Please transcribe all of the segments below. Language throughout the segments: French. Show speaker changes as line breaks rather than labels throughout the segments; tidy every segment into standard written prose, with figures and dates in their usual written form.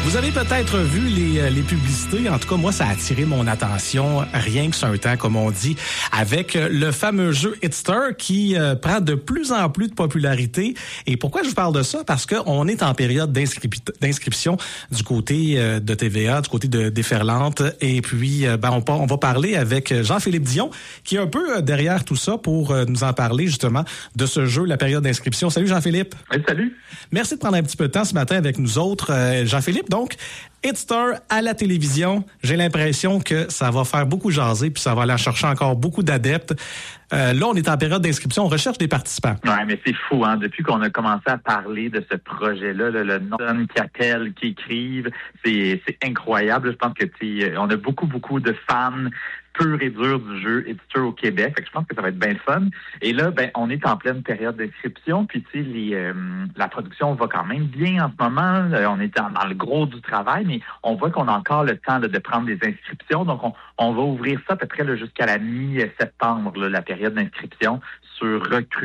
Vous avez peut-être vu les publicités. En tout cas, moi, ça a attiré mon attention rien que sur un temps, comme on dit, avec le fameux jeu Hitster qui prend de plus en plus de popularité. Et pourquoi je vous parle de ça? Parce qu'on est en période d'inscription du côté de TVA, du côté de Déferlante. Et puis, on va parler avec Jean-Philippe Dion, qui est un peu derrière tout ça pour nous en parler, justement, de ce jeu, la période d'inscription. Salut, Jean-Philippe.
Oui, salut.
Merci de prendre un petit peu de temps ce matin avec nous autres. Jean-Philippe, donc, Hitster à la télévision, j'ai l'impression que ça va faire beaucoup jaser puis ça va aller chercher encore beaucoup d'adeptes. Là, on est en période d'inscription, on recherche des participants.
Oui, mais c'est fou, hein. Depuis qu'on a commencé à parler de ce projet-là, le nombre qui appellent, qui écrivent, c'est incroyable. Je pense que on a beaucoup de fans pur et dur du jeu Hitster au Québec. Fait que je pense que ça va être bien le fun. Et là, on est en pleine période d'inscription. Puis, la production va quand même bien en ce moment. On est dans le gros du travail, mais on voit qu'on a encore le temps de prendre des inscriptions. Donc, on va ouvrir ça à peu près jusqu'à la mi-septembre, la période d'inscription sur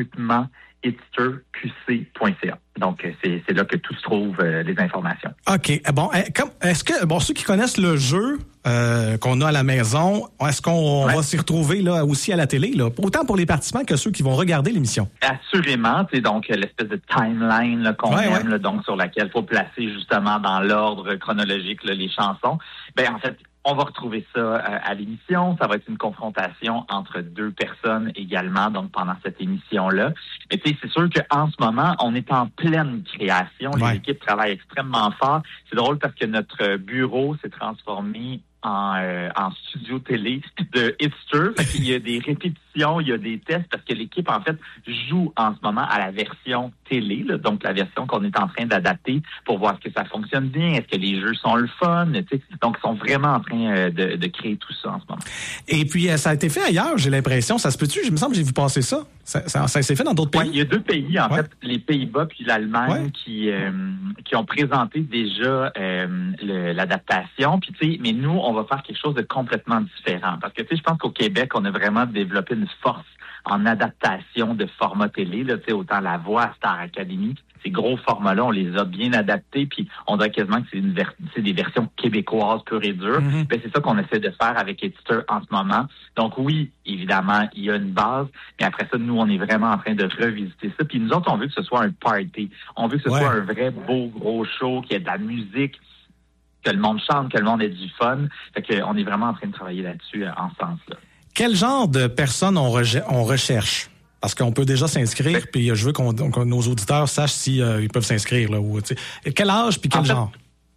recrutementhitsterqc.ca. Donc, c'est là que tout se trouve, les informations.
OK. Bon, est-ce que, ceux qui connaissent le jeu qu'on a à la maison, est-ce qu'on va s'y retrouver là aussi à la télé, là, autant pour les participants que ceux qui vont regarder l'émission?
Assurément. C'est donc l'espèce de timeline là, qu'on aime, là, donc sur laquelle il faut placer justement dans l'ordre chronologique là, les chansons. En fait, on va retrouver ça à l'émission. Ça va être une confrontation entre deux personnes également, donc pendant cette émission-là. Mais tu sais, c'est sûr qu'en ce moment, on est en pleine création. Les équipes travaillent extrêmement fort. C'est drôle parce que notre bureau s'est transformé en studio télé de Hitster. Il y a des répétitions, il y a des tests parce que l'équipe, en fait, joue en ce moment à la version télé, là, donc la version qu'on est en train d'adapter pour voir est-ce que ça fonctionne bien, est-ce que les jeux sont le fun, tu sais. Donc, ils sont vraiment en train de créer tout ça en ce moment.
Et puis, ça a été fait ailleurs, j'ai l'impression. Ça se peut-tu? Il me semble que j'ai vu passer ça. Ça s'est fait dans d'autres pays?
Il y a deux pays, en fait, les Pays-Bas puis l'Allemagne qui ont présenté déjà l'adaptation. Puis, tu sais, mais nous, on va faire quelque chose de complètement différent. Parce que, tu sais, je pense qu'au Québec, on a vraiment développé une force en adaptation de format télé, là, tu sais, autant La Voix, Star Academy, ces gros formats-là, on les a bien adaptés, puis on dirait quasiment que c'est des versions québécoises pures et dures.
Mm-hmm.
C'est ça qu'on essaie de faire avec Hitster en ce moment. Donc oui, évidemment, il y a une base, mais après ça, nous, on est vraiment en train de revisiter ça. Puis nous autres, on veut que ce soit un party. On veut que ce soit un vrai beau gros show, qu'il y ait de la musique, que le monde chante, que le monde ait du fun. Fait qu'on est vraiment en train de travailler là-dessus en ce sens-là.
Quel genre de personnes on recherche? Parce qu'on peut déjà s'inscrire, puis je veux qu'on nos auditeurs sachent si ils peuvent s'inscrire. Là, quel âge puis quel genre?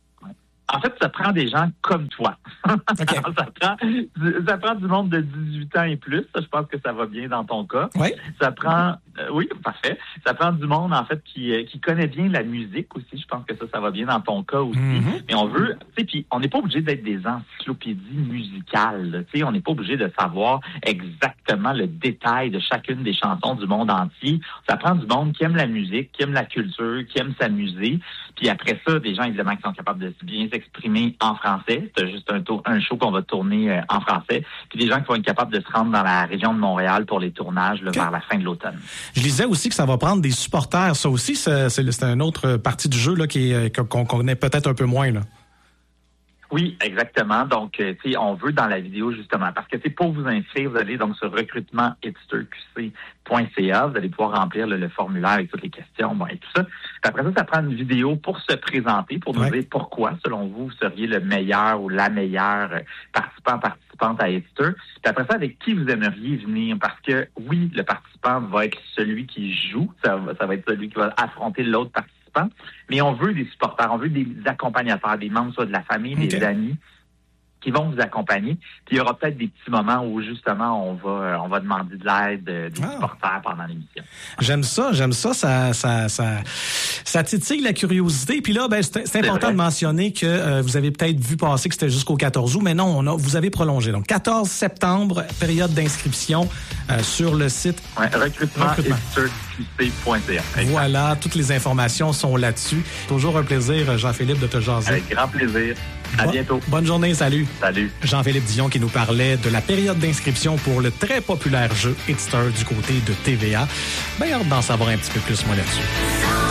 En fait, ça prend des gens comme toi. Okay. ça prend du monde de 18 ans et plus. Ça, je pense que ça va bien dans ton cas.
Oui.
Ça prend... oui, parfait. Ça prend du monde, en fait, qui connaît bien la musique aussi. Je pense que ça va bien dans ton cas aussi. Mm-hmm. Mais on veut... Tu sais, puis on n'est pas obligé d'être des encyclopédies musicales. Tu sais, on n'est pas obligé de savoir exactement le détail de chacune des chansons du monde entier. Ça prend du monde qui aime la musique, qui aime la culture, qui aime s'amuser. Puis après ça, des gens, évidemment, qui sont capables de bien s'exprimer en français. C'est juste un show qu'on va tourner en français. Puis des gens qui vont être capables de se rendre dans la région de Montréal pour les tournages là, vers la fin de l'automne.
Je lisais aussi que ça va prendre des supporters. Ça aussi, c'est une autre partie du jeu là, qu'on connaît peut-être un peu moins. Là.
Oui, exactement. Donc, tu sais, on veut dans la vidéo, justement, parce que c'est pour vous inscrire, vous allez donc sur recrutementhitsterqc.ca, vous allez pouvoir remplir le formulaire avec toutes les questions, et tout ça. Puis après ça prend une vidéo pour se présenter, pour nous dire pourquoi, selon vous, vous seriez le meilleur ou la meilleure participante à Hitster. Puis après ça, avec qui vous aimeriez venir, parce que, oui, le participant va être celui qui joue, ça va être celui qui va affronter l'autre participant. Mais on veut des supporters, on veut des accompagnateurs, des membres soit de la famille, des amis qui vont vous accompagner. Puis il y aura peut-être des petits moments où justement on va demander de l'aide des supporters pendant l'émission.
J'aime ça. Ça titille la curiosité. Puis là, c'est important de mentionner que vous avez peut-être vu passer que c'était jusqu'au 14 août, mais non, vous avez prolongé. Donc 14 septembre, période d'inscription sur le site
recrutementhitsterqc.ca.
Voilà, toutes les informations sont là-dessus. Toujours un plaisir, Jean-Philippe, de te jaser.
Avec grand plaisir. À bientôt.
Bonne journée, salut.
Salut.
Jean-Philippe Dion qui nous parlait de la période d'inscription pour le très populaire jeu Hitster du côté de TVA. Hâte d'en savoir un petit peu plus, moi, là-dessus.